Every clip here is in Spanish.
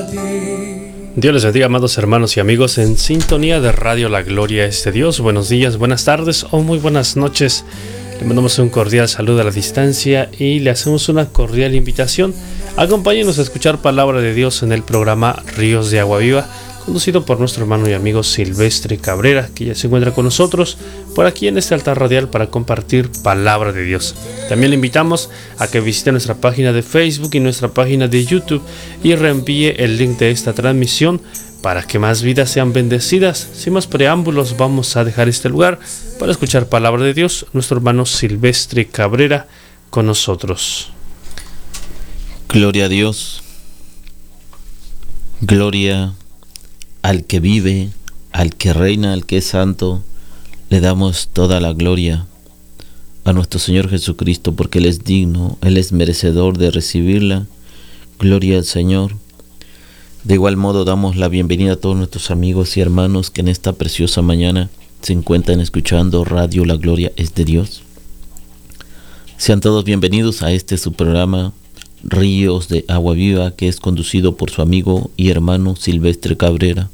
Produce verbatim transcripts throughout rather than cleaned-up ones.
Dios les bendiga, amados hermanos y amigos en sintonía de Radio La Gloria es de Dios. Buenos días, buenas tardes o muy buenas noches. Le mandamos un cordial saludo a la distancia y le hacemos una cordial invitación. Acompáñenos a escuchar palabra de Dios en el programa Ríos de Agua Viva, conducido por nuestro hermano y amigo Silvestre Cabrera, que ya se encuentra con nosotros por aquí en este altar radial para compartir palabra de Dios. También le invitamos a que visite nuestra página de Facebook y nuestra página de YouTube y reenvíe el link de esta transmisión para que más vidas sean bendecidas. Sin más preámbulos, vamos a dejar este lugar para escuchar palabra de Dios. Nuestro hermano Silvestre Cabrera con nosotros. Gloria a Dios. Gloria al que vive, al que reina, al que es santo. Le damos toda la gloria a nuestro Señor Jesucristo, porque Él es digno, Él es merecedor de recibirla. Gloria al Señor. De igual modo damos la bienvenida a todos nuestros amigos y hermanos que en esta preciosa mañana se encuentran escuchando Radio La Gloria es de Dios. Sean todos bienvenidos a este su programa Ríos de Agua Viva, que es conducido por su amigo y hermano Silvestre Cabrera.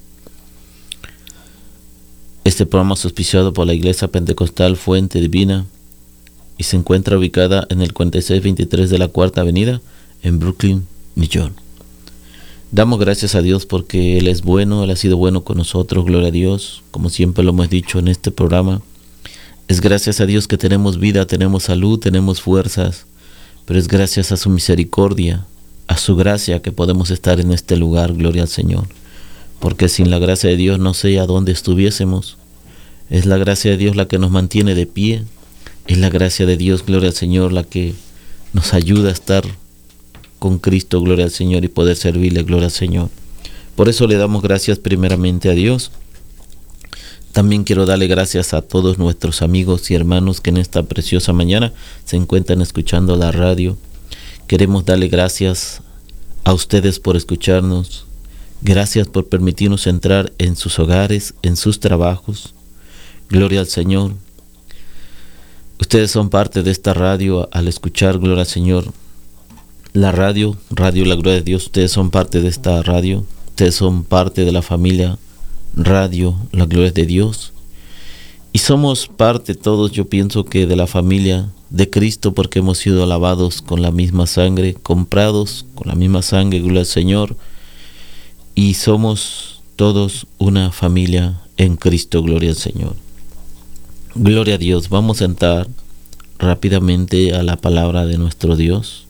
Este programa es auspiciado por la Iglesia Pentecostal Fuente Divina y se encuentra ubicada en el cuarenta y seis veintitrés de la Cuarta Avenida en Brooklyn, New York. Damos gracias a Dios porque Él es bueno, Él ha sido bueno con nosotros, gloria a Dios, como siempre lo hemos dicho en este programa. Es gracias a Dios que tenemos vida, tenemos salud, tenemos fuerzas, pero es gracias a su misericordia, a su gracia que podemos estar en este lugar, gloria al Señor. Porque sin la gracia de Dios no sé a dónde estuviésemos. Es la gracia de Dios la que nos mantiene de pie. Es la gracia de Dios, gloria al Señor, la que nos ayuda a estar con Cristo, gloria al Señor, y poder servirle, gloria al Señor. Por eso le damos gracias primeramente a Dios. También quiero darle gracias a todos nuestros amigos y hermanos que en esta preciosa mañana se encuentran escuchando la radio. Queremos darle gracias a ustedes por escucharnos. Gracias por permitirnos entrar en sus hogares, en sus trabajos. Gloria al Señor. Ustedes son parte de esta radio al escuchar, gloria al Señor, la radio, Radio La Gloria de Dios. Ustedes son parte de esta radio. Ustedes son parte de la familia Radio La Gloria de Dios. Y somos parte todos, yo pienso que de la familia de Cristo, porque hemos sido lavados con la misma sangre, comprados con la misma sangre, gloria al Señor. Y somos todos una familia en Cristo, gloria al Señor. Gloria a Dios. Vamos a entrar rápidamente a la palabra de nuestro Dios.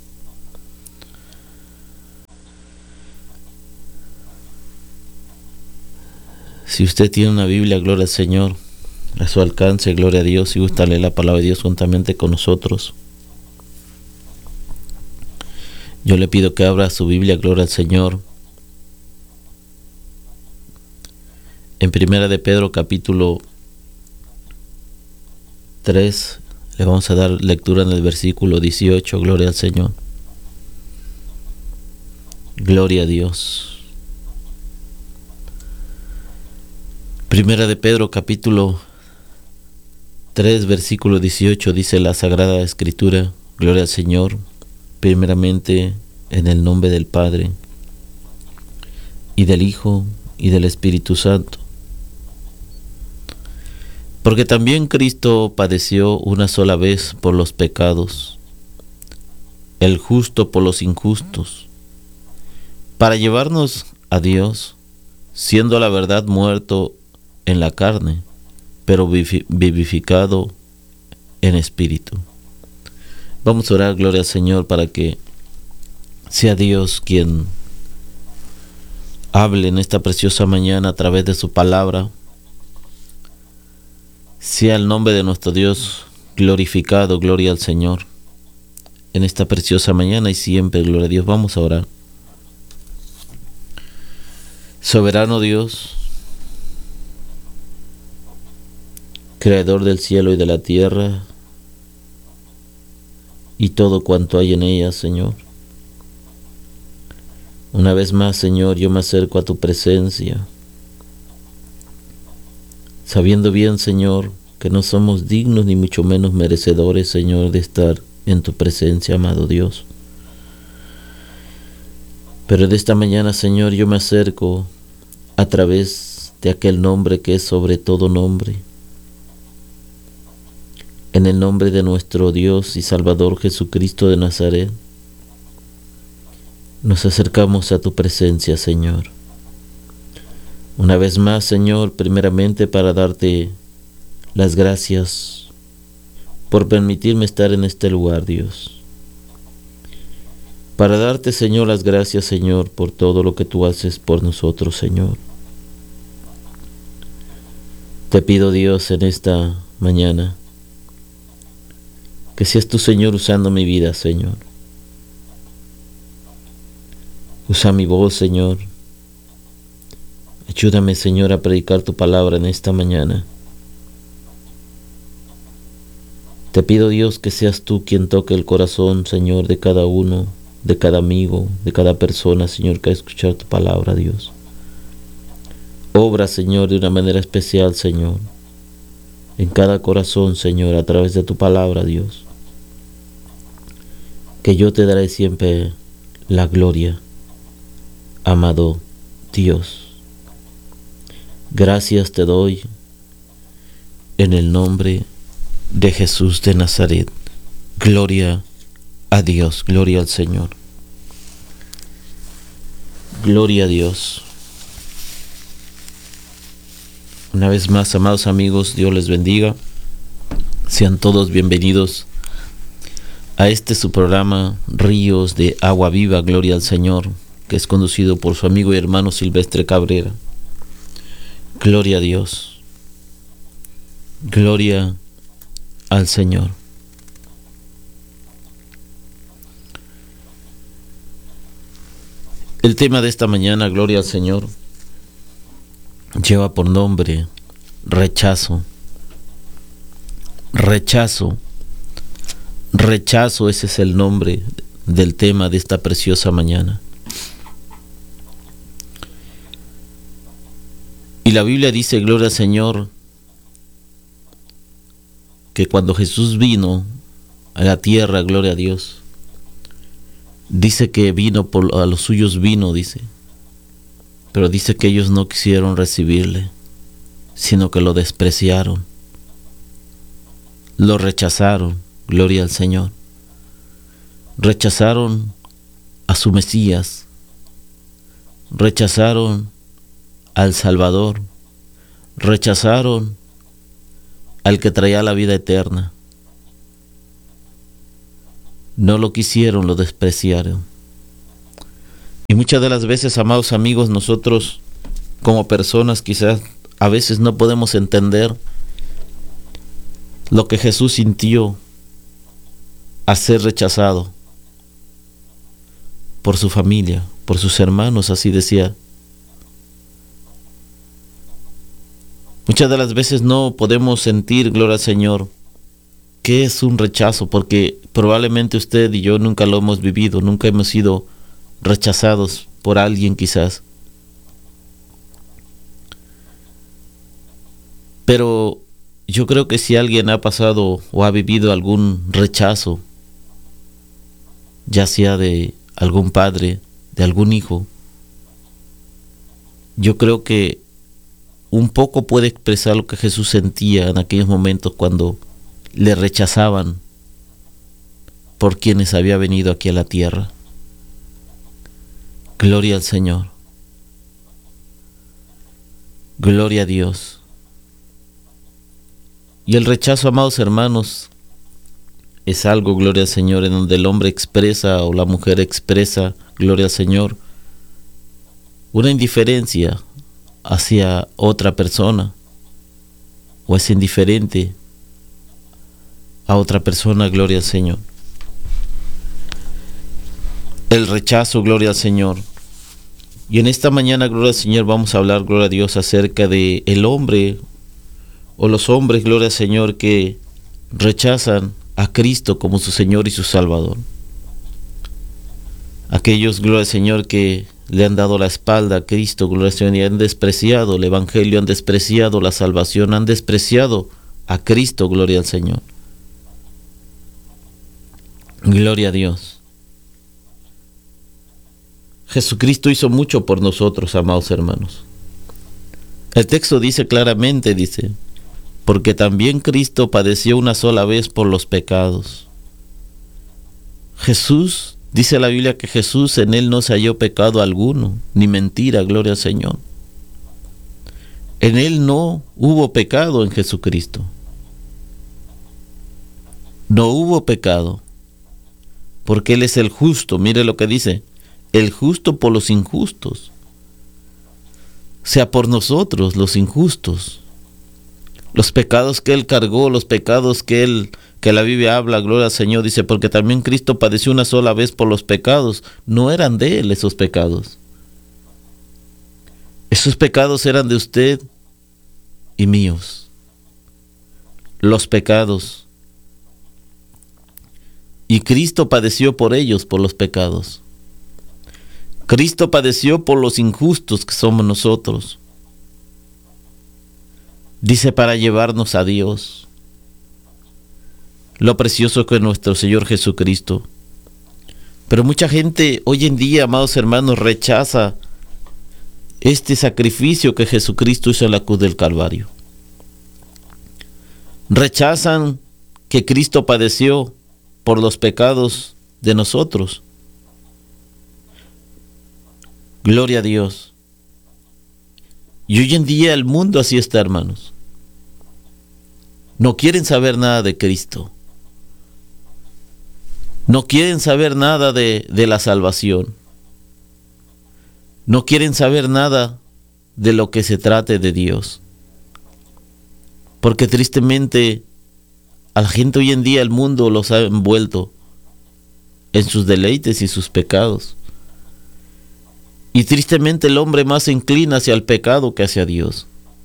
Si usted tiene una Biblia, gloria al Señor, a su alcance, gloria a Dios. Si gusta leer la palabra de Dios juntamente con nosotros, yo le pido que abra su Biblia, gloria al Señor, en Primera de Pedro capítulo tres, le vamos a dar lectura en el versículo dieciocho, gloria al Señor. Gloria a Dios. Primera de Pedro capítulo tres, versículo dieciocho, dice la Sagrada Escritura, gloria al Señor, primeramente en el nombre del Padre, y del Hijo, y del Espíritu Santo. Porque también Cristo padeció una sola vez por los pecados, el justo por los injustos, para llevarnos a Dios, siendo a la verdad muerto en la carne, pero vivificado en espíritu. Vamos a orar, gloria al Señor, para que sea Dios quien hable en esta preciosa mañana a través de su palabra. Sea el nombre de nuestro Dios glorificado, gloria al Señor, en esta preciosa mañana y siempre, gloria a Dios. Vamos a orar. Soberano Dios, Creador del cielo y de la tierra, y todo cuanto hay en ella, Señor. Una vez más, Señor, yo me acerco a tu presencia, sabiendo bien, Señor, que no somos dignos ni mucho menos merecedores, Señor, de estar en tu presencia, amado Dios. Pero de esta mañana, Señor, yo me acerco a través de aquel nombre que es sobre todo nombre. En el nombre de nuestro Dios y Salvador Jesucristo de Nazaret, nos acercamos a tu presencia, Señor. Una vez más, Señor, primeramente para darte las gracias por permitirme estar en este lugar, Dios. Para darte, Señor, las gracias, Señor, por todo lo que tú haces por nosotros, Señor. Te pido, Dios, en esta mañana, que seas tú, Señor, usando mi vida, Señor. Usa mi voz, Señor. Ayúdame, Señor, a predicar tu palabra en esta mañana. Te pido, Dios, que seas tú quien toque el corazón, Señor, de cada uno, de cada amigo, de cada persona, Señor, que va a escuchar tu palabra, Dios. Obra, Señor, de una manera especial, Señor, en cada corazón, Señor, a través de tu palabra, Dios. Que yo te daré siempre la gloria, amado Dios. Gracias te doy en el nombre de Jesús de Nazaret. Gloria a Dios, gloria al Señor. Gloria a Dios. Una vez más, amados amigos, Dios les bendiga. Sean todos bienvenidos a este su programa Ríos de Agua Viva, Gloria al Señor, que es conducido por su amigo y hermano Silvestre Cabrera. Gloria a Dios. Gloria al Señor. El tema de esta mañana, Gloria al Señor, lleva por nombre rechazo. Rechazo. Rechazo, ese es el nombre del tema de esta preciosa mañana. Y la Biblia dice, gloria al Señor, que cuando Jesús vino a la tierra, gloria a Dios, dice que vino por a los suyos vino, dice, pero dice que ellos no quisieron recibirle, sino que lo despreciaron, lo rechazaron, gloria al Señor. Rechazaron a su Mesías, rechazaron al Salvador, rechazaron al que traía la vida eterna. No lo quisieron, lo despreciaron. Y muchas de las veces, amados amigos, nosotros como personas quizás a veces no podemos entender lo que Jesús sintió a ser rechazado por su familia, por sus hermanos, así decía. Muchas de las veces no podemos sentir, gloria al Señor, qué es un rechazo, porque probablemente usted y yo nunca lo hemos vivido, nunca hemos sido rechazados por alguien quizás. Pero yo creo que si alguien ha pasado o ha vivido algún rechazo, ya sea de algún padre, de algún hijo, yo creo que un poco puede expresar lo que Jesús sentía en aquellos momentos cuando le rechazaban por quienes había venido aquí a la tierra. Gloria al Señor. Gloria a Dios. Y el rechazo, amados hermanos, es algo, gloria al Señor, en donde el hombre expresa o la mujer expresa, gloria al Señor, una indiferencia hacia otra persona, o es indiferente a otra persona, gloria al Señor. El rechazo, gloria al Señor. Y en esta mañana, gloria al Señor, vamos a hablar, gloria a Dios, acerca de el hombre o los hombres, gloria al Señor, que rechazan a Cristo como su Señor y su Salvador. Aquellos, gloria al Señor, que le han dado la espalda a Cristo, gloria al Señor, y han despreciado el Evangelio, han despreciado la salvación, han despreciado a Cristo, gloria al Señor. Gloria a Dios. Jesucristo hizo mucho por nosotros, amados hermanos. El texto dice claramente, dice, porque también Cristo padeció una sola vez por los pecados. Jesús, dice la Biblia que Jesús en él no se halló pecado alguno, ni mentira, gloria al Señor. En él no hubo pecado en Jesucristo. No hubo pecado, porque él es el justo. Mire lo que dice, el justo por los injustos. O sea, por nosotros, los injustos. Los pecados que él cargó, los pecados que él, que la Biblia habla, gloria al Señor, dice, porque también Cristo padeció una sola vez por los pecados. No eran de él esos pecados. Esos pecados eran de usted y míos. Los pecados. Y Cristo padeció por ellos, por los pecados. Cristo padeció por los injustos que somos nosotros. Dice, para llevarnos a Dios. Lo precioso que es nuestro Señor Jesucristo. Pero mucha gente hoy en día, amados hermanos, rechaza este sacrificio que Jesucristo hizo en la cruz del Calvario. Rechazan que Cristo padeció por los pecados de nosotros. Gloria a Dios. Y hoy en día el mundo así está, hermanos. No quieren saber nada de Cristo. No quieren saber nada de, de la salvación. No quieren saber nada de lo que se trate de Dios. Porque tristemente a la gente hoy en día el mundo los ha envuelto en sus deleites y sus pecados. Y tristemente el hombre más se inclina hacia el pecado que hacia Dios.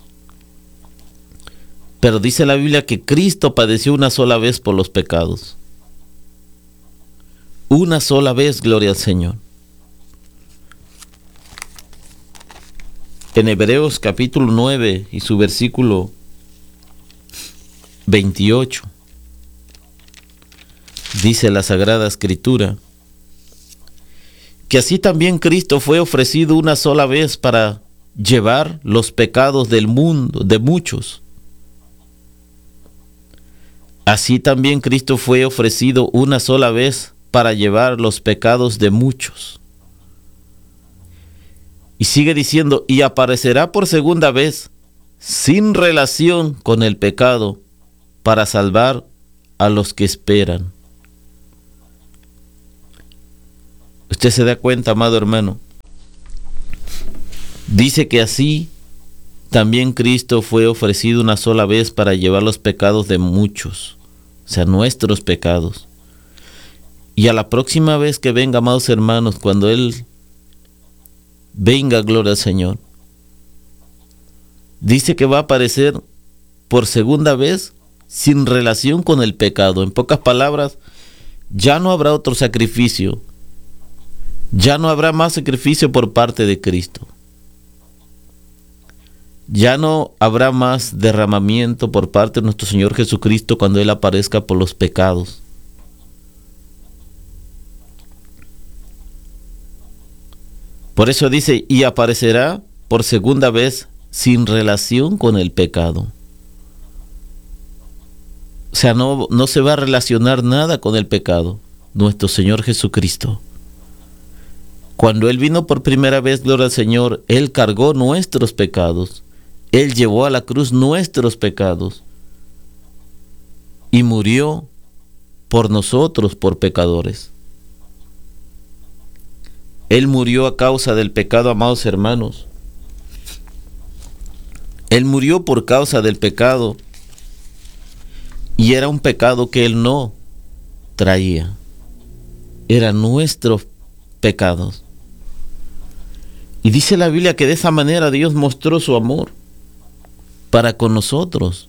Pero dice la Biblia que Cristo padeció una sola vez por los pecados. Una sola vez, gloria al Señor. En Hebreos capítulo nueve y su versículo veintiocho, dice la Sagrada Escritura, que así también Cristo fue ofrecido una sola vez para llevar los pecados del mundo, de muchos. Así también Cristo fue ofrecido una sola vez para llevar los pecados de muchos. Y sigue diciendo, y aparecerá por segunda vez, sin relación con el pecado, para salvar a los que esperan. Usted se da cuenta, amado hermano. Dice que así también Cristo fue ofrecido una sola vez para llevar los pecados de muchos, o sea, nuestros pecados. Y a la próxima vez que venga, amados hermanos, cuando Él venga, gloria al Señor, dice que va a aparecer por segunda vez sin relación con el pecado. En pocas palabras, ya no habrá otro sacrificio. Ya no habrá más sacrificio por parte de Cristo. Ya no habrá más derramamiento por parte de nuestro Señor Jesucristo cuando Él aparezca por los pecados. Por eso dice, y aparecerá por segunda vez sin relación con el pecado. O sea, no, no se va a relacionar nada con el pecado, nuestro Señor Jesucristo. Cuando Él vino por primera vez, gloria al Señor, Él cargó nuestros pecados. Él llevó a la cruz nuestros pecados. Y murió por nosotros, por pecadores. Él murió a causa del pecado, amados hermanos. Él murió por causa del pecado. Y era un pecado que Él no traía. Eran nuestros pecados. Y dice la Biblia que de esa manera Dios mostró su amor para con nosotros.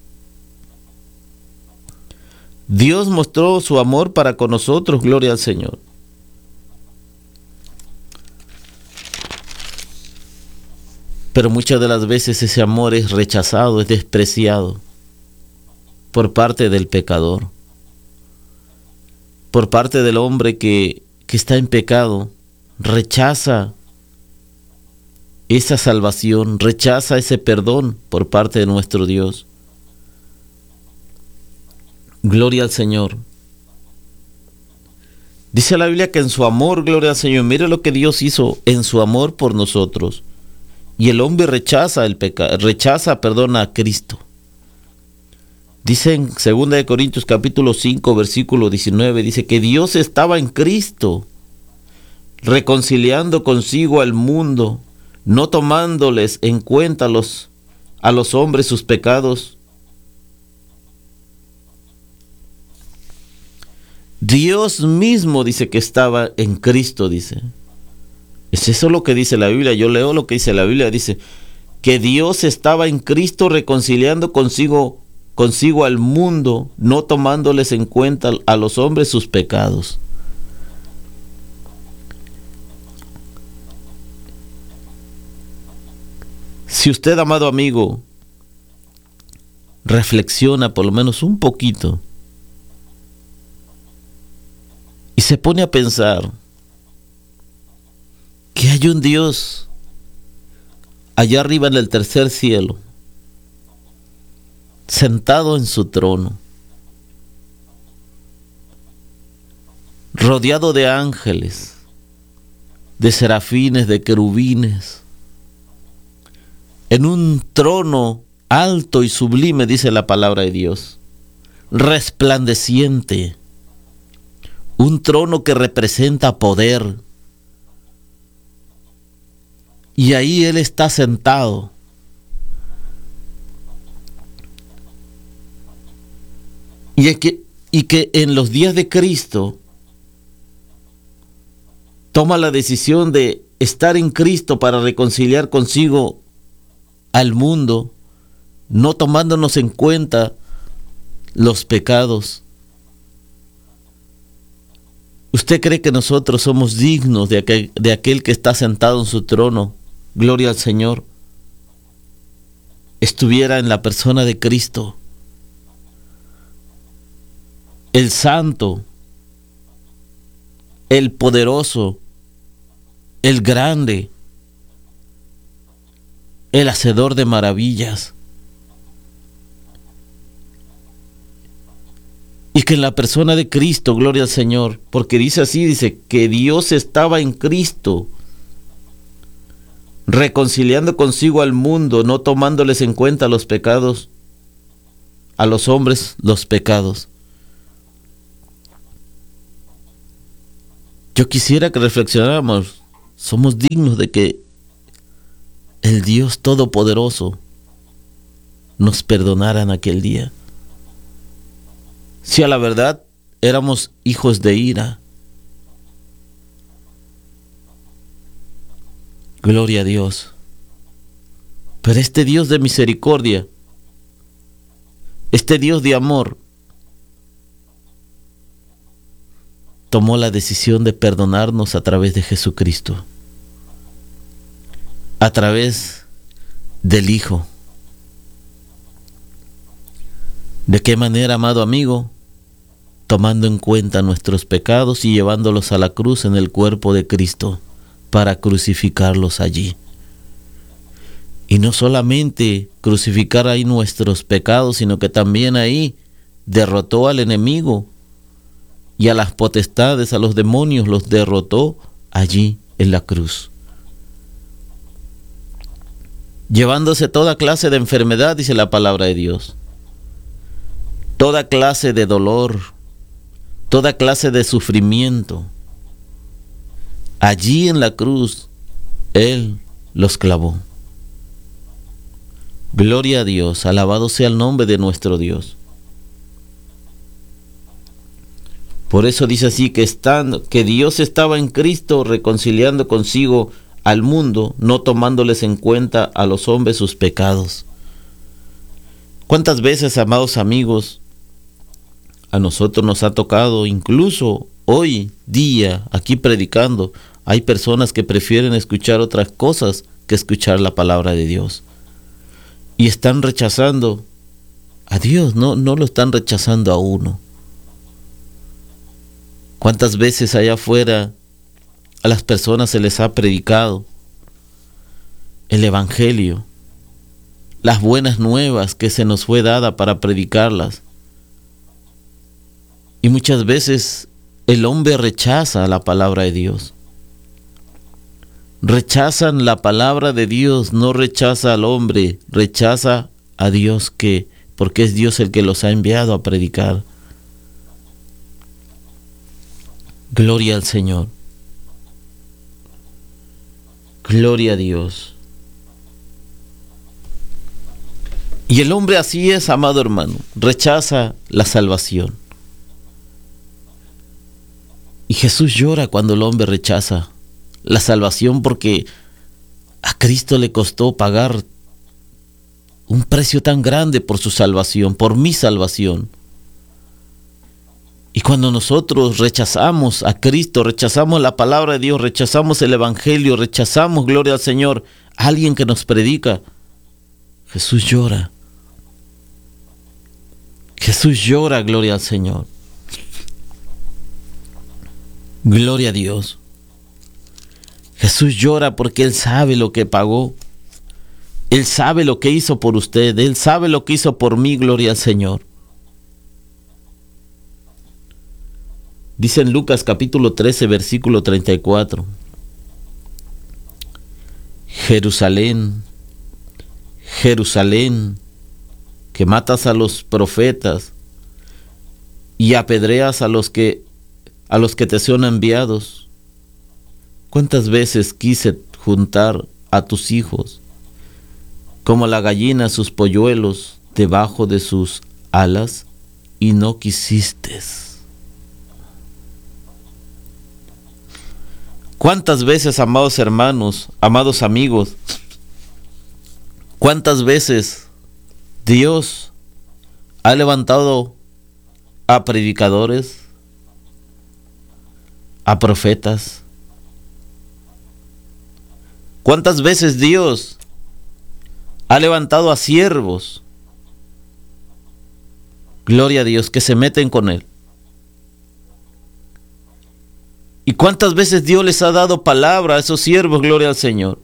Dios mostró su amor para con nosotros, gloria al Señor. Pero muchas de las veces ese amor es rechazado, es despreciado por parte del pecador, por parte del hombre que, que está en pecado. rechaza esa salvación, rechaza ese perdón por parte de nuestro Dios. Gloria al Señor. Dice la Biblia que en su amor, gloria al Señor, mire lo que Dios hizo en su amor por nosotros. Y el hombre rechaza el pecado, rechaza, perdón, a Cristo. Dice en segunda de Corintios capítulo cinco, versículo diecinueve, dice que Dios estaba en Cristo, reconciliando consigo al mundo, no tomándoles en cuenta los, a los hombres sus pecados. Dios mismo dice que estaba en Cristo, dice. Es eso lo que dice la Biblia. Yo leo lo que dice la Biblia. Dice que Dios estaba en Cristo reconciliando consigo, consigo al mundo, no tomándoles en cuenta a los hombres sus pecados. Si usted, amado amigo, reflexiona por lo menos un poquito y se pone a pensar que hay un Dios allá arriba en el tercer cielo, sentado en su trono, rodeado de ángeles, de serafines, de querubines, en un trono alto y sublime, dice la palabra de Dios, resplandeciente, un trono que representa poder. Y ahí Él está sentado. Y, es que, y que en los días de Cristo toma la decisión de estar en Cristo para reconciliar consigo al mundo, no tomándonos en cuenta los pecados. ¿Usted cree que nosotros somos dignos de aquel, de aquel que está sentado en su trono? Gloria al Señor. Estuviera en la persona de Cristo, el santo, el poderoso, el grande, el hacedor de maravillas. Y que en la persona de Cristo, gloria al Señor, porque dice así, dice que Dios estaba en Cristo, reconciliando consigo al mundo, no tomándoles en cuenta los pecados, a los hombres los pecados. Yo quisiera que reflexionáramos, somos dignos de que el Dios Todopoderoso nos perdonara en aquel día. Si a la verdad éramos hijos de ira. Gloria a Dios. Pero este Dios de misericordia, este Dios de amor, tomó la decisión de perdonarnos a través de Jesucristo, a través del Hijo. ¿De qué manera, amado amigo? Tomando en cuenta nuestros pecados y llevándolos a la cruz en el cuerpo de Cristo para crucificarlos allí. Y no solamente crucificar ahí nuestros pecados, sino que también ahí derrotó al enemigo y a las potestades, a los demonios, los derrotó allí en la cruz. Llevándose toda clase de enfermedad, dice la palabra de Dios. Toda clase de dolor, toda clase de sufrimiento. Allí en la cruz, Él los clavó. Gloria a Dios, alabado sea el nombre de nuestro Dios. Por eso dice así, que, estando, que Dios estaba en Cristo reconciliando consigo al mundo, no tomándoles en cuenta a los hombres sus pecados. ¿Cuántas veces, amados amigos, a nosotros nos ha tocado, incluso hoy día, aquí predicando, hay personas que prefieren escuchar otras cosas que escuchar la palabra de Dios? Y están rechazando a Dios, no, no lo están rechazando a uno. ¿Cuántas veces allá afuera a las personas se les ha predicado el Evangelio, las buenas nuevas que se nos fue dada para predicarlas. Y muchas veces el hombre rechaza la palabra de Dios. Rechazan la palabra de Dios, no rechaza al hombre, rechaza a Dios, que porque es Dios el que los ha enviado a predicar. Gloria al Señor. Gloria a Dios. Y el hombre así es, amado hermano, rechaza la salvación. Y Jesús llora cuando el hombre rechaza la salvación, porque a Cristo le costó pagar un precio tan grande por su salvación, por mi salvación. Y cuando nosotros rechazamos a Cristo, rechazamos la palabra de Dios, rechazamos el Evangelio, rechazamos, gloria al Señor, a alguien que nos predica, Jesús llora. Jesús llora, gloria al Señor. Gloria a Dios. Jesús llora porque Él sabe lo que pagó. Él sabe lo que hizo por usted. Él sabe lo que hizo por mí, gloria al Señor. Dice en Lucas capítulo trece, versículo treinta y cuatro. Jerusalén, Jerusalén, que matas a los profetas y apedreas a los que a los que te son enviados. ¿Cuántas veces quise juntar a tus hijos como la gallina sus polluelos debajo de sus alas, y no quisiste? ¿Cuántas veces, amados hermanos, amados amigos, cuántas veces Dios ha levantado a predicadores, a profetas? ¿Cuántas veces Dios ha levantado a siervos, gloria a Dios, que se meten con Él? ¿Y cuántas veces Dios les ha dado palabra a esos siervos, gloria al Señor?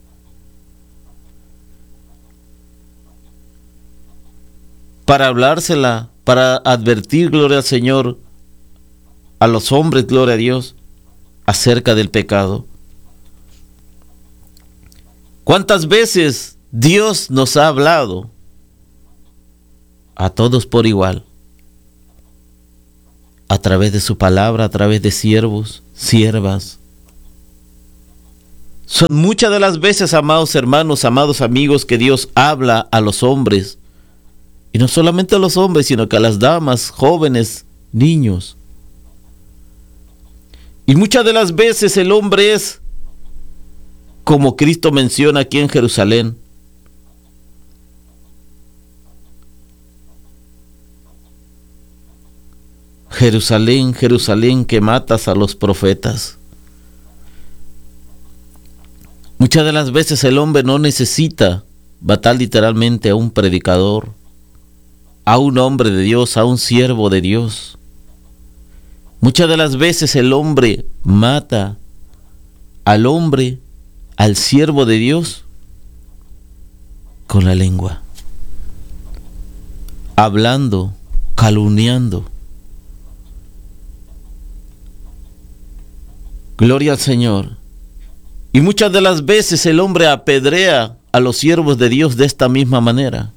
Para hablársela, para advertir, gloria al Señor, a los hombres, gloria a Dios, acerca del pecado. ¿Cuántas veces Dios nos ha hablado? A todos por igual. A través de su palabra, a través de siervos, siervas. Son muchas de las veces, amados hermanos, amados amigos, que Dios habla a los hombres. Y no solamente a los hombres, sino que a las damas, jóvenes, niños. Y muchas de las veces el hombre es, como Cristo menciona aquí en Jerusalén, Jerusalén, Jerusalén, que matas a los profetas. Muchas de las veces el hombre no necesita matar literalmente a un predicador, a un hombre de Dios, a un siervo de Dios. Muchas de las veces el hombre mata al hombre, al siervo de Dios, con la lengua, hablando, calumniando. Gloria al Señor. Y muchas de las veces el hombre apedrea a los siervos de Dios de esta misma manera,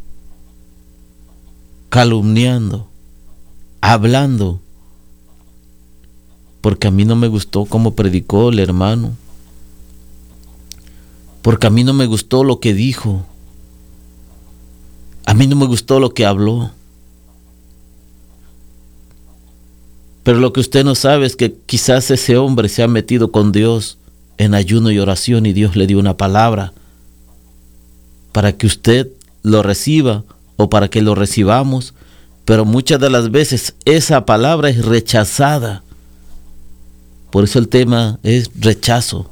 calumniando, hablando, porque a mí no me gustó cómo predicó el hermano, porque a mí no me gustó lo que dijo, a mí no me gustó lo que habló. Pero lo que usted no sabe es que quizás ese hombre se ha metido con Dios en ayuno y oración, y Dios le dio una palabra para que usted lo reciba o para que lo recibamos, pero muchas de las veces esa palabra es rechazada. Por eso el tema es rechazo.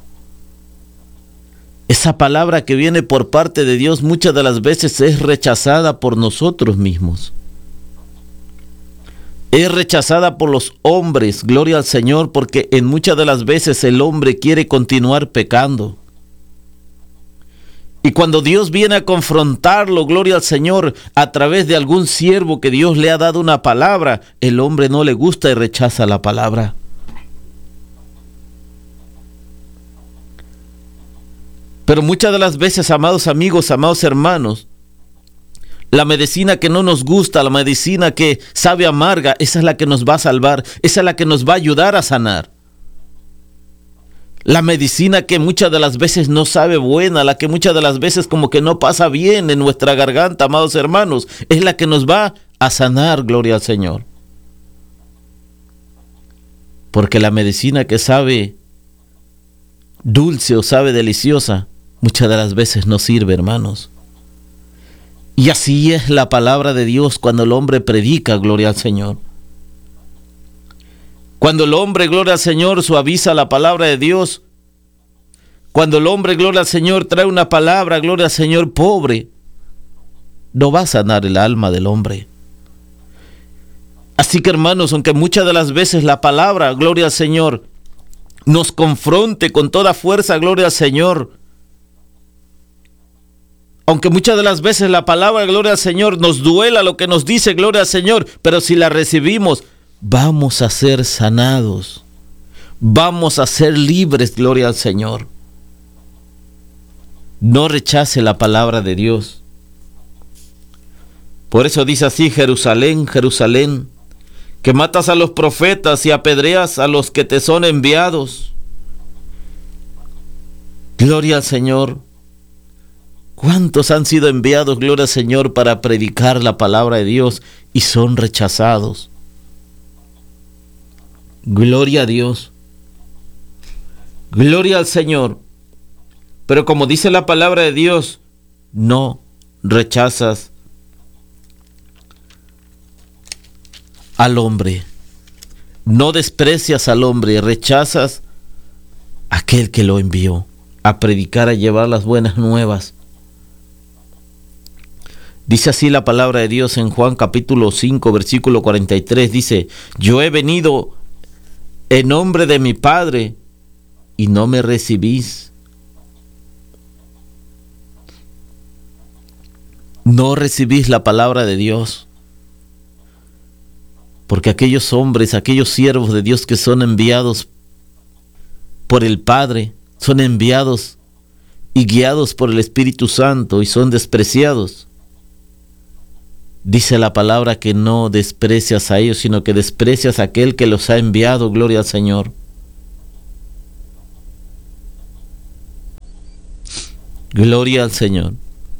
Esa palabra que viene por parte de Dios muchas de las veces es rechazada por nosotros mismos. Es rechazada por los hombres, gloria al Señor, porque en muchas de las veces el hombre quiere continuar pecando. Y cuando Dios viene a confrontarlo, gloria al Señor, a través de algún siervo que Dios le ha dado una palabra, el hombre no le gusta y rechaza la palabra. Pero muchas de las veces, amados amigos, amados hermanos, la medicina que no nos gusta, la medicina que sabe amarga, esa es la que nos va a salvar, esa es la que nos va a ayudar a sanar. La medicina que muchas de las veces no sabe buena, la que muchas de las veces como que no pasa bien en nuestra garganta, amados hermanos, es la que nos va a sanar, gloria al Señor. Porque la medicina que sabe dulce o sabe deliciosa, muchas de las veces no sirve, hermanos. Y así es la palabra de Dios cuando el hombre predica, gloria al Señor. Cuando el hombre, gloria al Señor, suaviza la palabra de Dios. Cuando el hombre, gloria al Señor, trae una palabra, gloria al Señor, pobre, no va a sanar el alma del hombre. Así que, hermanos, aunque muchas de las veces la palabra, gloria al Señor, nos confronte con toda fuerza, gloria al Señor, aunque muchas de las veces la palabra, gloria al Señor, nos duela lo que nos dice, gloria al Señor, pero si la recibimos, vamos a ser sanados, vamos a ser libres, gloria al Señor. No rechace la palabra de Dios. Por eso dice así: Jerusalén, Jerusalén, que matas a los profetas y apedreas a los que te son enviados. Gloria al Señor. ¿Cuántos han sido enviados, gloria al Señor, para predicar la palabra de Dios y son rechazados? Gloria a Dios. Gloria al Señor. Pero como dice la palabra de Dios, no rechazas al hombre. No desprecias al hombre, rechazas a aquel que lo envió a predicar, a llevar las buenas nuevas. Dice así la palabra de Dios en Juan capítulo cinco, versículo cuarenta y tres. Dice: yo he venido en nombre de mi Padre y no me recibís. No recibís la palabra de Dios. Porque aquellos hombres, aquellos siervos de Dios que son enviados por el Padre, son enviados y guiados por el Espíritu Santo y son despreciados. Dice la palabra que no desprecias a ellos, sino que desprecias a aquel que los ha enviado, gloria al Señor. Gloria al Señor.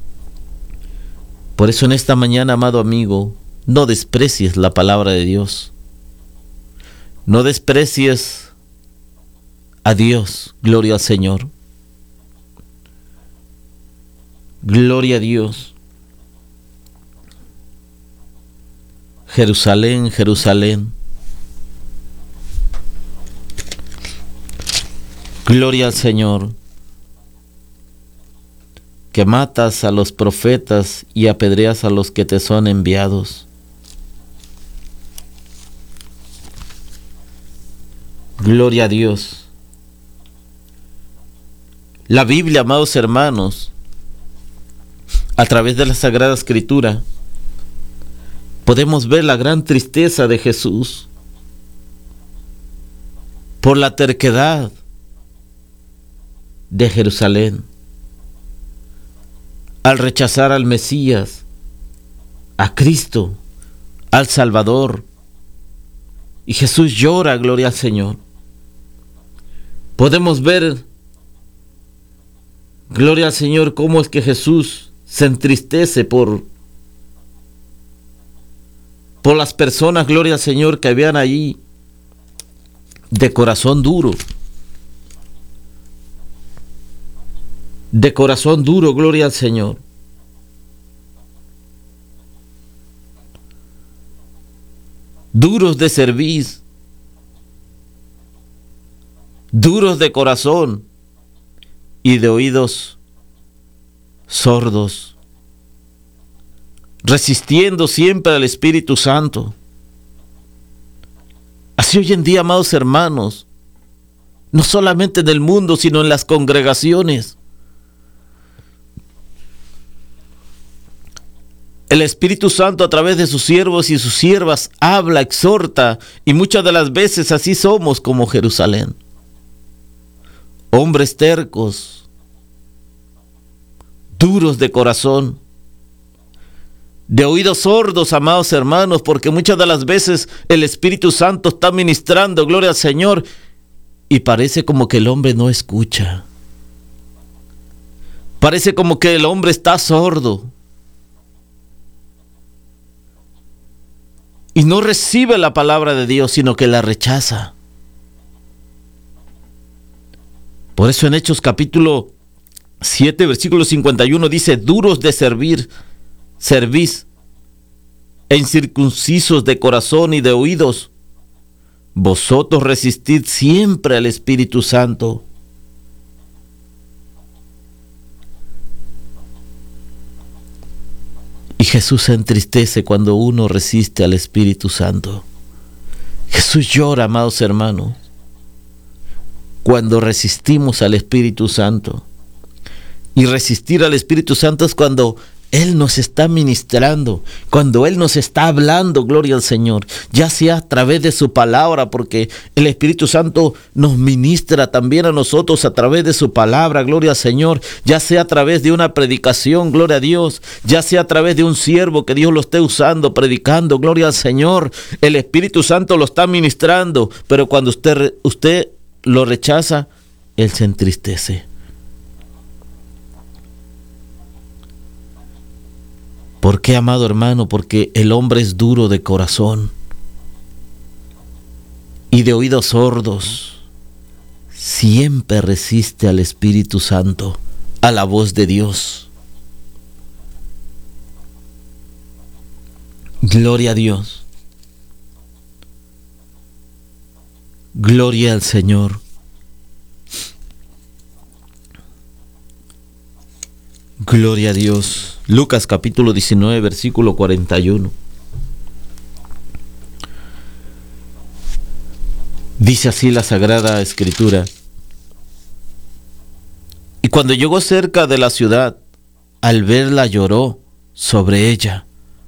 Por eso en esta mañana, amado amigo, no desprecies la palabra de Dios. No desprecies a Dios, gloria al Señor. Gloria a Dios. Jerusalén, Jerusalén. Gloria al Señor. Que matas a los profetas y apedreas a los que te son enviados. Gloria a Dios. La Biblia, amados hermanos, a través de la Sagrada Escritura, podemos ver la gran tristeza de Jesús por la terquedad de Jerusalén al rechazar al Mesías, a Cristo, al Salvador. Y Jesús llora, gloria al Señor. Podemos ver, gloria al Señor, cómo es que Jesús se entristece por por las personas, gloria al Señor, que habían allí de corazón duro. De corazón duro, gloria al Señor. Duros de cerviz. Duros de corazón y de oídos sordos. Resistiendo siempre al Espíritu Santo. Así hoy en día, amados hermanos, no solamente en el mundo, sino en las congregaciones, el Espíritu Santo a través de sus siervos y sus siervas habla, exhorta, y muchas de las veces así somos como Jerusalén. Hombres tercos, duros de corazón, de oídos sordos, amados hermanos, porque muchas de las veces el Espíritu Santo está ministrando, gloria al Señor, y parece como que el hombre no escucha. Parece como que el hombre está sordo y no recibe la palabra de Dios, sino que la rechaza. Por eso en Hechos capítulo siete, versículo cincuenta y uno dice: duros de servir, servís, e incircuncisos de corazón y de oídos, vosotros resistid siempre al Espíritu Santo. Y Jesús se entristece cuando uno resiste al Espíritu Santo. Jesús llora, amados hermanos, cuando resistimos al Espíritu Santo. Y resistir al Espíritu Santo es cuando Él nos está ministrando, cuando Él nos está hablando, gloria al Señor, ya sea a través de su palabra, porque el Espíritu Santo nos ministra también a nosotros a través de su palabra, gloria al Señor, ya sea a través de una predicación, gloria a Dios, ya sea a través de un siervo que Dios lo esté usando, predicando, gloria al Señor, el Espíritu Santo lo está ministrando, pero cuando usted, usted lo rechaza, Él se entristece. ¿Por qué, amado hermano? Porque el hombre es duro de corazón y de oídos sordos. Siempre resiste al Espíritu Santo, a la voz de Dios. Gloria a Dios. Gloria al Señor. Gloria a Dios. Lucas capítulo diecinueve, versículo cuarenta y uno. Dice así la Sagrada Escritura: y cuando llegó cerca de la ciudad, al verla lloró sobre ella.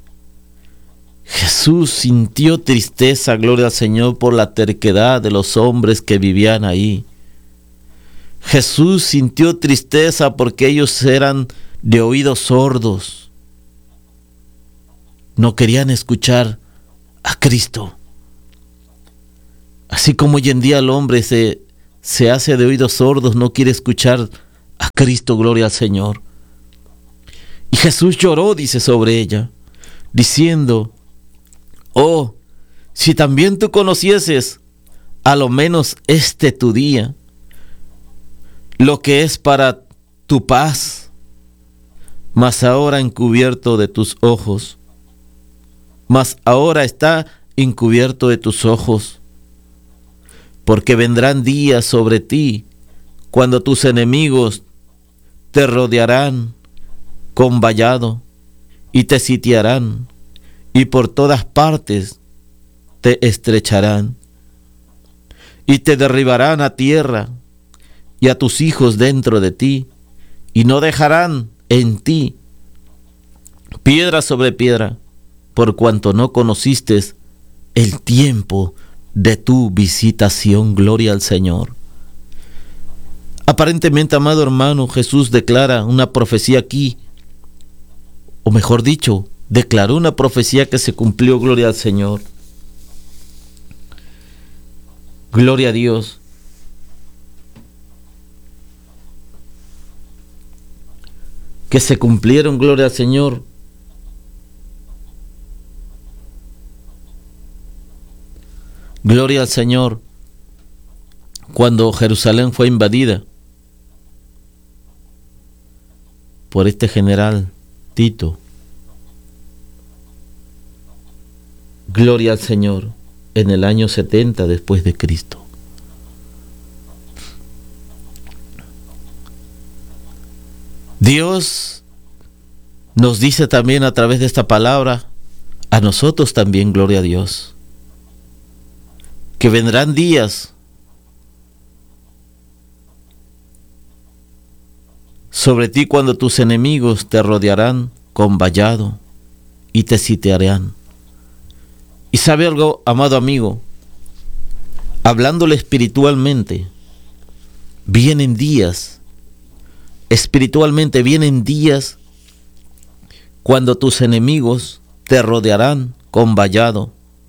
Jesús sintió tristeza, gloria al Señor, por la terquedad de los hombres que vivían ahí. Jesús sintió tristeza porque ellos eran de oídos sordos. No querían escuchar a Cristo. Así como hoy en día el hombre se, se hace de oídos sordos, no quiere escuchar a Cristo, gloria al Señor. Y Jesús lloró, dice, sobre ella, diciendo: oh, si también tú conocieses a lo menos este tu día, lo que es para tu paz, mas ahora encubierto de tus ojos, mas ahora está encubierto de tus ojos, porque vendrán días sobre ti cuando tus enemigos te rodearán con vallado y te sitiarán y por todas partes te estrecharán y te derribarán a tierra y a tus hijos dentro de ti, y no dejarán en ti piedra sobre piedra, por cuanto no conociste el tiempo de tu visitación. Gloria al Señor. Aparentemente, amado hermano, Jesús declara una profecía aquí, o mejor dicho, declaró una profecía que se cumplió. Gloria al Señor. Gloria a Dios. Que se cumplieron, gloria al Señor. Gloria al Señor. Cuando Jerusalén fue invadida por este general Tito. Gloria al Señor. En el año setenta después de Cristo. Dios nos dice también a través de esta palabra, a nosotros también, gloria a Dios, que vendrán días sobre ti cuando tus enemigos te rodearán con vallado y te sitiarán. Y sabe algo, amado amigo, hablándole espiritualmente, vienen días, espiritualmente vienen días cuando tus enemigos te rodearán con vallado.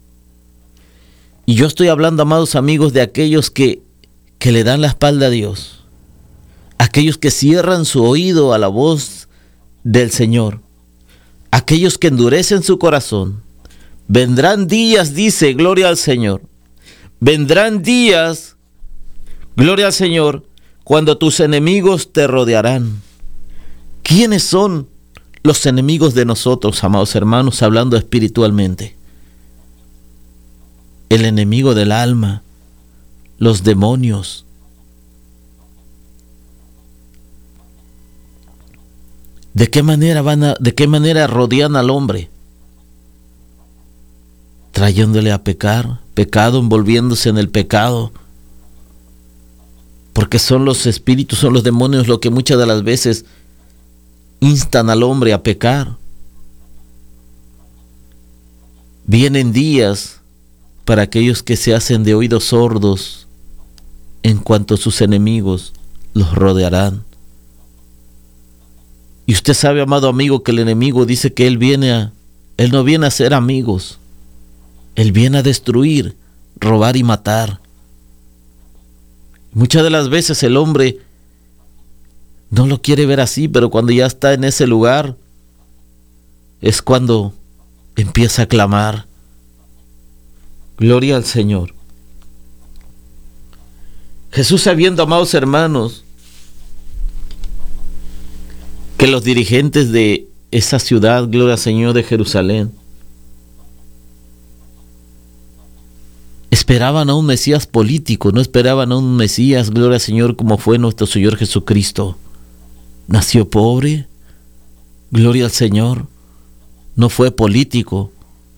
Y yo estoy hablando, amados amigos, de aquellos que, que le dan la espalda a Dios, aquellos que cierran su oído a la voz del Señor, aquellos que endurecen su corazón. Vendrán días, dice, gloria al Señor, vendrán días, gloria al Señor, cuando tus enemigos te rodearán. ¿Quiénes son los enemigos de nosotros, amados hermanos, hablando espiritualmente? El enemigo del alma, los demonios. ¿De qué manera van a, de qué manera rodean al hombre? Trayéndole a pecar, pecado, envolviéndose en el pecado. Porque son los espíritus, son los demonios los que muchas de las veces instan al hombre a pecar. Vienen días para aquellos que se hacen de oídos sordos en cuanto sus enemigos los rodearán. Y usted sabe, amado amigo, que el enemigo dice que él viene a, él no viene a ser amigos, él viene a destruir, robar y matar. Muchas de las veces el hombre no lo quiere ver así, pero cuando ya está en ese lugar es cuando empieza a clamar. Gloria al Señor. Jesús, sabiendo, amados hermanos, que los dirigentes de esa ciudad, gloria al Señor, de Jerusalén, esperaban a un Mesías político, no esperaban a un Mesías, gloria al Señor, como fue nuestro Señor Jesucristo. Nació pobre, gloria al Señor, no fue político.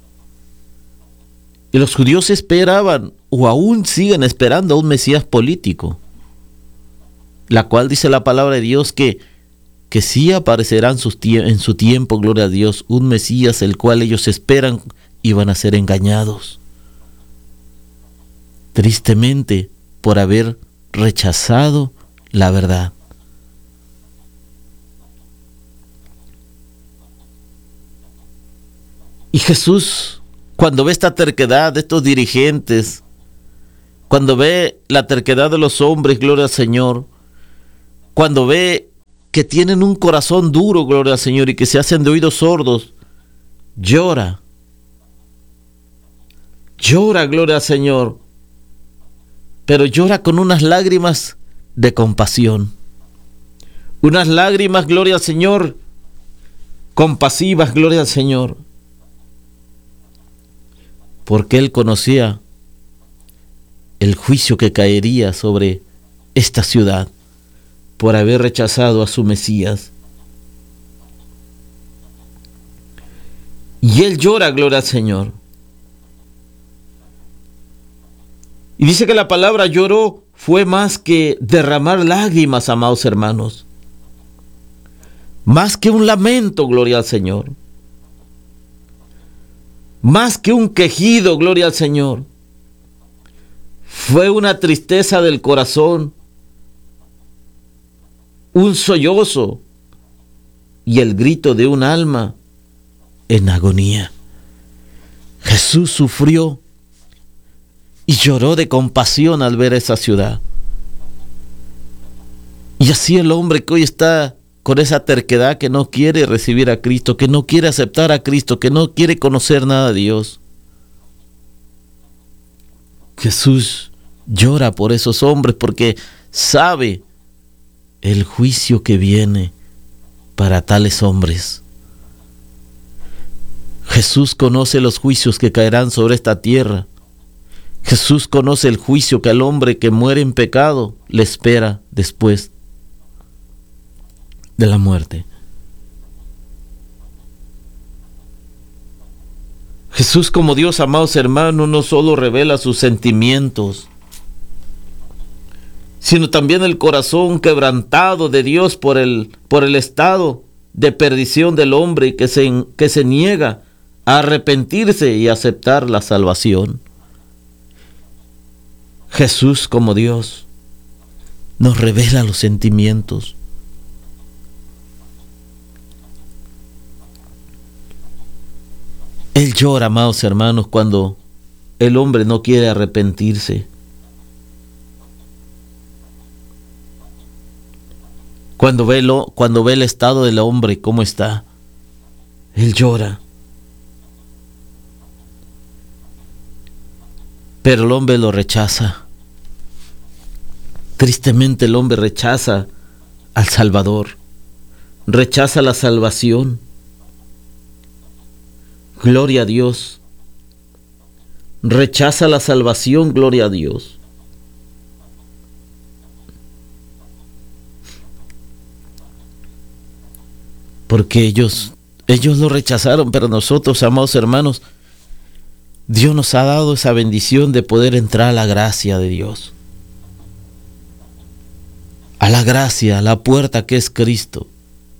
Y los judíos esperaban, o aún siguen esperando a un Mesías político, la cual dice la palabra de Dios que, que sí aparecerá en, sus tie- en su tiempo, gloria a Dios, un Mesías el cual ellos esperan y van a ser engañados. Tristemente, por haber rechazado la verdad. Y Jesús, cuando ve esta terquedad de estos dirigentes, cuando ve la terquedad de los hombres, gloria al Señor, cuando ve que tienen un corazón duro, gloria al Señor, y que se hacen de oídos sordos, llora. Llora, gloria al Señor, pero llora con unas lágrimas de compasión. Unas lágrimas, gloria al Señor, compasivas, gloria al Señor. Porque Él conocía el juicio que caería sobre esta ciudad por haber rechazado a su Mesías. Y Él llora, gloria al Señor. Y dice que la palabra lloró fue más que derramar lágrimas, amados hermanos. Más que un lamento, gloria al Señor. Más que un quejido, gloria al Señor. Fue una tristeza del corazón, un sollozo y el grito de un alma en agonía. Jesús sufrió y lloró de compasión al ver esa ciudad. Y así el hombre que hoy está con esa terquedad, que no quiere recibir a Cristo, que no quiere aceptar a Cristo, que no quiere conocer nada de Dios. Jesús llora por esos hombres porque sabe el juicio que viene para tales hombres. Jesús conoce los juicios que caerán sobre esta tierra. Jesús conoce el juicio que al hombre que muere en pecado le espera después de la muerte. Jesús como Dios, amados hermanos, no solo revela sus sentimientos, sino también el corazón quebrantado de Dios por el, por el estado de perdición del hombre que se, que se niega a arrepentirse y aceptar la salvación. Jesús como Dios nos revela los sentimientos. Él llora, amados hermanos, cuando el hombre no quiere arrepentirse. Cuando ve, lo, cuando ve el estado del hombre, cómo está, Él llora. Pero el hombre lo rechaza. Tristemente el hombre rechaza al Salvador, rechaza la salvación. Gloria a Dios. Rechaza la salvación, gloria a Dios. Porque ellos, ellos lo rechazaron, pero nosotros, amados hermanos, Dios nos ha dado esa bendición de poder entrar a la gracia de Dios. A la gracia, a la puerta que es Cristo.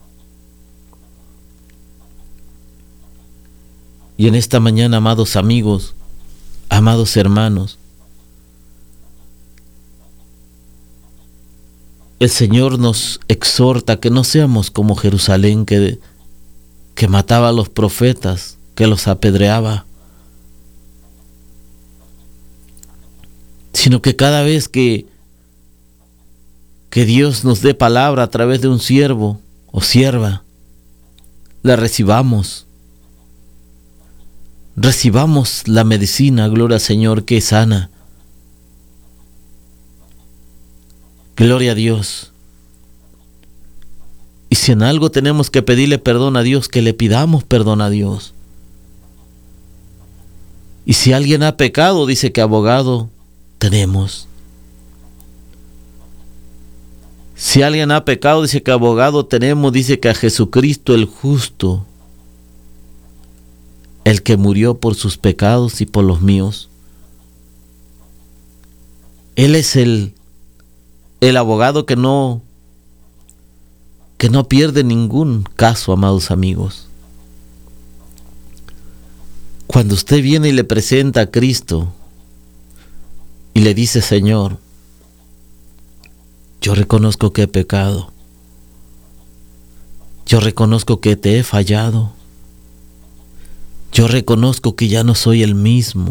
Y en esta mañana, amados amigos, amados hermanos, el Señor nos exhorta que no seamos como Jerusalén, que, que mataba a los profetas, que los apedreaba, sino que cada vez que, que Dios nos dé palabra a través de un siervo o sierva, la recibamos. Recibamos la medicina, gloria al Señor, que sana. Gloria a Dios. Y si en algo tenemos que pedirle perdón a Dios, que le pidamos perdón a Dios. Y si alguien ha pecado, dice que abogado tenemos. Si alguien ha pecado, dice que abogado tenemos, dice que a Jesucristo el justo, el que murió por sus pecados y por los míos. Él es el, el abogado que no, que no pierde ningún caso, amados amigos. Cuando usted viene y le presenta a Cristo y le dice: Señor, yo reconozco que he pecado, yo reconozco que te he fallado, yo reconozco que ya no soy el mismo.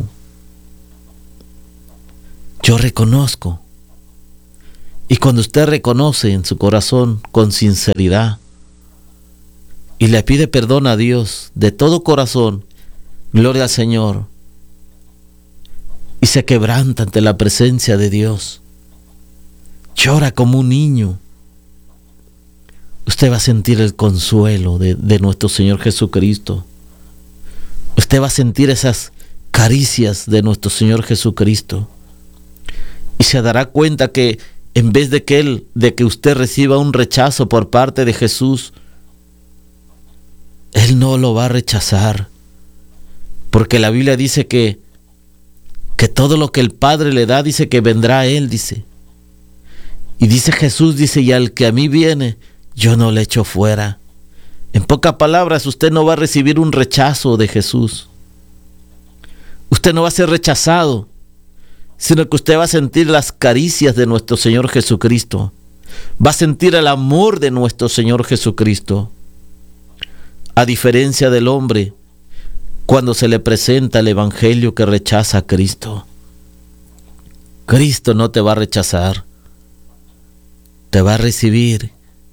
Yo reconozco. Y cuando usted reconoce en su corazón con sinceridad y le pide perdón a Dios de todo corazón, gloria al Señor, y se quebranta ante la presencia de Dios, llora como un niño, usted va a sentir el consuelo de, de nuestro Señor Jesucristo. Usted va a sentir esas caricias de nuestro Señor Jesucristo. Y se dará cuenta que en vez de que él, de que usted reciba un rechazo por parte de Jesús, Él no lo va a rechazar. Porque la Biblia dice que, que todo lo que el Padre le da, dice que vendrá a Él, dice. Y dice Jesús, dice, y al que a mí viene, yo no le echo fuera. En pocas palabras, usted no va a recibir un rechazo de Jesús. Usted no va a ser rechazado, sino que usted va a sentir las caricias de nuestro Señor Jesucristo. Va a sentir el amor de nuestro Señor Jesucristo. A diferencia del hombre, cuando se le presenta el evangelio que rechaza a Cristo. Cristo no te va a rechazar. Te va a recibir.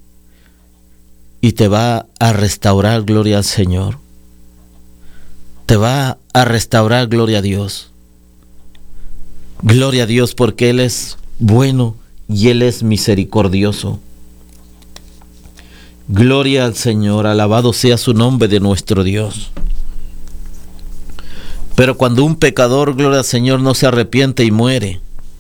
Y te va a restaurar, gloria al Señor. Te va a restaurar, gloria a Dios. Gloria a Dios, porque Él es bueno y Él es misericordioso. Gloria al Señor, alabado sea su nombre de nuestro Dios. Pero cuando un pecador, gloria al Señor, no se arrepiente y muere,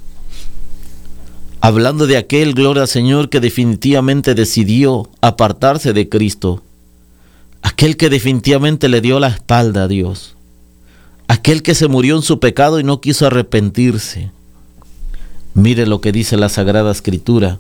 hablando de aquel, gloria al Señor, que definitivamente decidió apartarse de Cristo, aquel que definitivamente le dio la espalda a Dios, aquel que se murió en su pecado y no quiso arrepentirse. Mire lo que dice la Sagrada Escritura.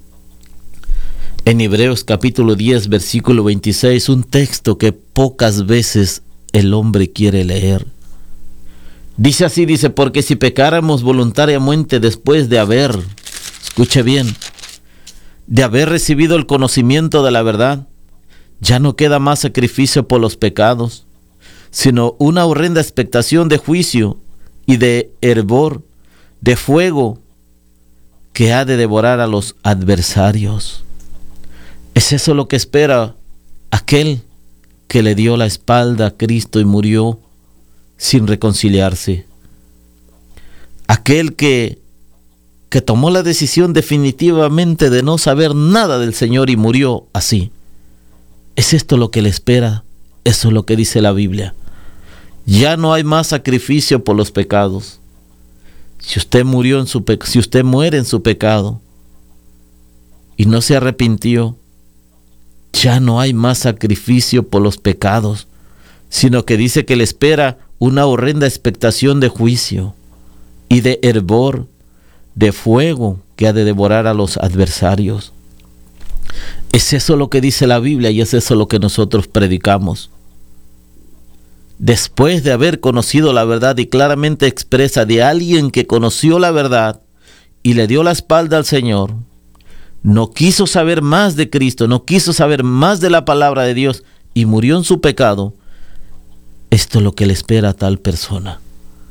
En Hebreos capítulo diez, versículo veintiséis, un texto que pocas veces el hombre quiere leer. Dice así, dice, porque si pecáramos voluntariamente después de haber, escuche bien, de haber recibido el conocimiento de la verdad, ya no queda más sacrificio por los pecados, sino una horrenda expectación de juicio y de hervor, de fuego que ha de devorar a los adversarios. ¿Es eso lo que espera aquel que le dio la espalda a Cristo y murió sin reconciliarse? Aquel que, que tomó la decisión definitivamente de no saber nada del Señor y murió así. ¿Es esto lo que le espera? Eso es lo que dice la Biblia. Ya no hay más sacrificio por los pecados. Si usted murió en su pe- si usted muere en su pecado y no se arrepintió, ya no hay más sacrificio por los pecados, sino que dice que le espera una horrenda expectación de juicio y de hervor, de fuego que ha de devorar a los adversarios. Es eso lo que dice la Biblia y es eso lo que nosotros predicamos. Después de haber conocido la verdad y claramente expresa de alguien que conoció la verdad y le dio la espalda al Señor, no quiso saber más de Cristo, no quiso saber más de la palabra de Dios y murió en su pecado, esto es lo que le espera a tal persona.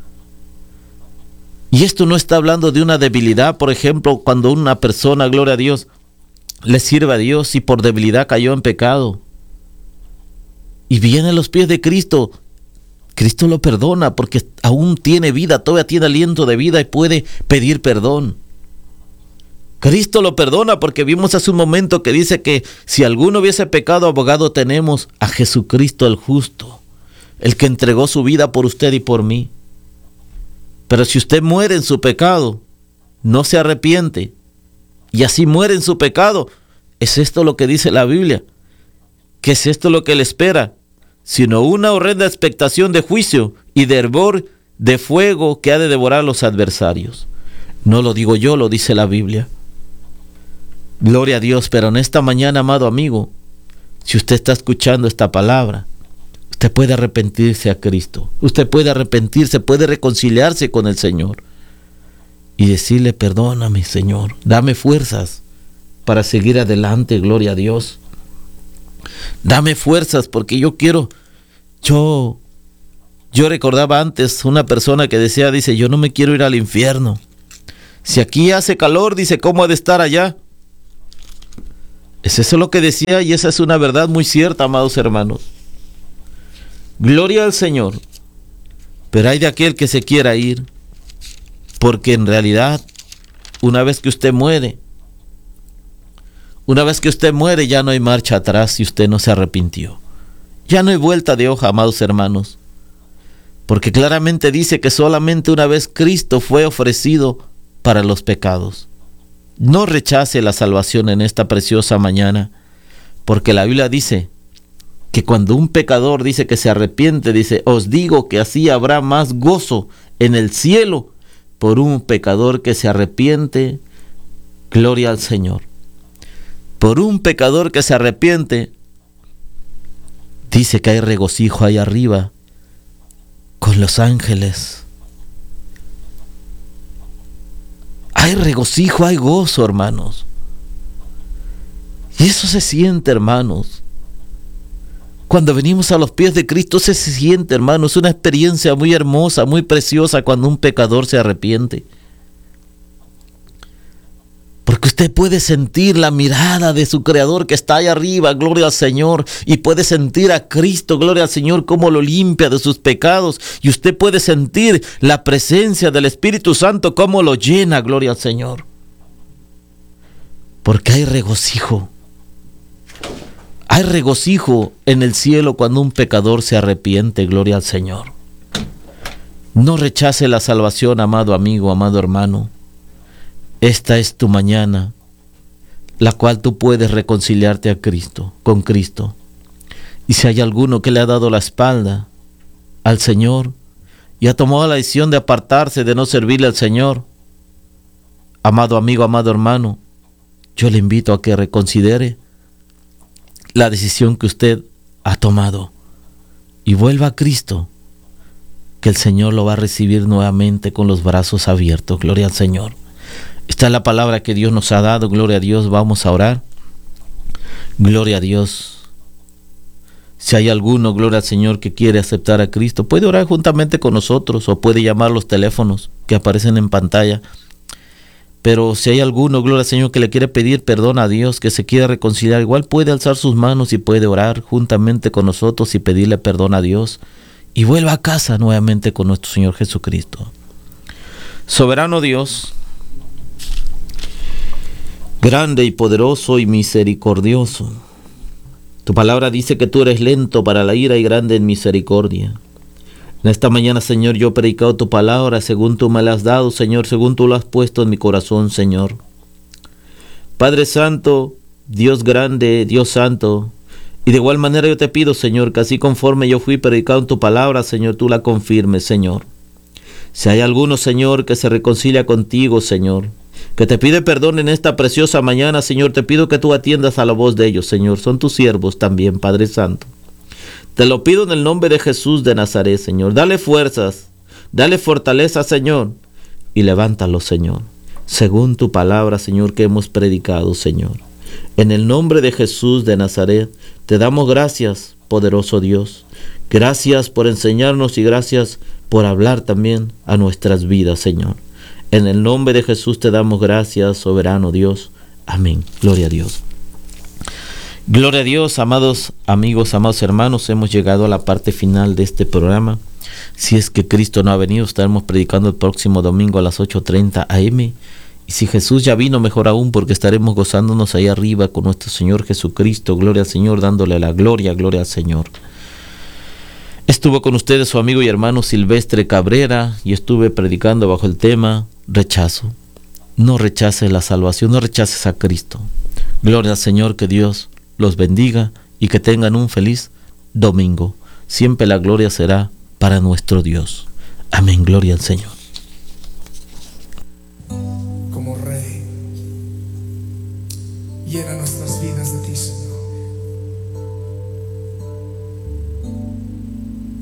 Y esto no está hablando de una debilidad, por ejemplo, cuando una persona, gloria a Dios, le sirve a Dios y por debilidad cayó en pecado y viene a los pies de Cristo. Cristo lo perdona porque aún tiene vida, todavía tiene aliento de vida y puede pedir perdón. Cristo lo perdona porque vimos hace un momento que dice que si alguno hubiese pecado, abogado tenemos a Jesucristo el justo, el que entregó su vida por usted y por mí. Pero si usted muere en su pecado, no se arrepiente y así muere en su pecado, ¿es esto lo que dice la Biblia? ¿Qué es esto lo que le espera? Sino una horrenda expectación de juicio y de hervor, de fuego que ha de devorar a los adversarios. No lo digo yo, lo dice la Biblia. Gloria a Dios, pero en esta mañana, amado amigo, si usted está escuchando esta palabra, usted puede arrepentirse a Cristo. Usted puede arrepentirse, puede reconciliarse con el Señor y decirle, perdóname, Señor, dame fuerzas para seguir adelante, gloria a Dios. Dame fuerzas porque yo quiero, yo, yo recordaba antes una persona que decía, dice, yo no me quiero ir al infierno. Si aquí hace calor, dice, ¿cómo ha de estar allá? Es eso lo que decía y esa es una verdad muy cierta, amados hermanos. Gloria al Señor. Pero hay de aquel que se quiera ir, porque en realidad, una vez que usted muere, Una vez que usted muere, ya no hay marcha atrás si usted no se arrepintió. Ya no hay vuelta de hoja, amados hermanos. Porque claramente dice que solamente una vez Cristo fue ofrecido para los pecados. No rechace la salvación en esta preciosa mañana, porque la Biblia dice que cuando un pecador dice que se arrepiente, dice, os digo que así habrá más gozo en el cielo por un pecador que se arrepiente. Gloria al Señor. Por un pecador que se arrepiente, dice que hay regocijo ahí arriba con los ángeles. Hay regocijo, hay gozo, hermanos. Y eso se siente, hermanos. Cuando venimos a los pies de Cristo, se siente, hermanos. Es una experiencia muy hermosa, muy preciosa cuando un pecador se arrepiente. Porque usted puede sentir la mirada de su Creador que está ahí arriba, gloria al Señor, y puede sentir a Cristo, gloria al Señor, cómo lo limpia de sus pecados, y usted puede sentir la presencia del Espíritu Santo, cómo lo llena, gloria al Señor. Porque hay regocijo, hay regocijo en el cielo cuando un pecador se arrepiente, gloria al Señor. No rechace la salvación, amado amigo, amado hermano. Esta es tu mañana, la cual tú puedes reconciliarte a Cristo, con Cristo. Y si hay alguno que le ha dado la espalda al Señor, y ha tomado la decisión de apartarse, de no servirle al Señor, amado amigo, amado hermano, yo le invito a que reconsidere la decisión que usted ha tomado y vuelva a Cristo, que el Señor lo va a recibir nuevamente con los brazos abiertos. Gloria al Señor. Esta es la palabra que Dios nos ha dado. Gloria a Dios. Vamos a orar. Gloria a Dios. Si hay alguno, gloria al Señor, que quiere aceptar a Cristo, puede orar juntamente con nosotros o puede llamar los teléfonos que aparecen en pantalla. Pero si hay alguno, gloria al Señor, que le quiere pedir perdón a Dios, que se quiere reconciliar, igual puede alzar sus manos y puede orar juntamente con nosotros y pedirle perdón a Dios y vuelva a casa nuevamente con nuestro Señor Jesucristo. Soberano Dios, grande y poderoso y misericordioso, tu palabra dice que tú eres lento para la ira y grande en misericordia. En esta mañana, Señor, yo he predicado tu palabra según tú me la has dado, Señor, según tú lo has puesto en mi corazón, Señor. Padre Santo, Dios grande, Dios santo, y de igual manera yo te pido, Señor, que así conforme yo fui predicando tu palabra, Señor, tú la confirmes, Señor. Si hay alguno, Señor, que se reconcilia contigo, Señor, que te pide perdón en esta preciosa mañana, Señor, te pido que tú atiendas a la voz de ellos, Señor. Son tus siervos también, Padre Santo. Te lo pido en el nombre de Jesús de Nazaret, Señor. Dale fuerzas, dale fortaleza, Señor, y levántalo, Señor, según tu palabra, Señor, que hemos predicado, Señor. En el nombre de Jesús de Nazaret, te damos gracias, poderoso Dios. Gracias por enseñarnos y gracias por hablar también a nuestras vidas, Señor. En el nombre de Jesús te damos gracias, soberano Dios. Amén. Gloria a Dios. Gloria a Dios, amados amigos, amados hermanos. Hemos llegado a la parte final de este programa. Si es que Cristo no ha venido, estaremos predicando el próximo domingo a las ocho treinta a eme. Y si Jesús ya vino, mejor aún, porque estaremos gozándonos ahí arriba con nuestro Señor Jesucristo. Gloria al Señor, dándole la gloria, gloria al Señor. Estuvo con ustedes su amigo y hermano Silvestre Cabrera y estuve predicando bajo el tema rechazo. No rechaces la salvación, no rechaces a Cristo. Gloria al Señor, que Dios los bendiga y que tengan un feliz domingo. Siempre la gloria será para nuestro Dios. Amén, gloria al Señor. Como Rey, llena nuestras vidas de ti, Señor.